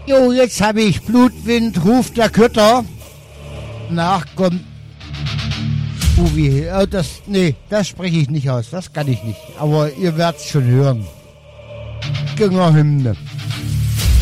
Jo, jetzt habe ich Blutwind, Ruf der Götter. Nach kommt Uwe. Das spreche ich nicht aus. Das kann ich nicht. Aber ihr werdet es schon hören. Gängerhymne.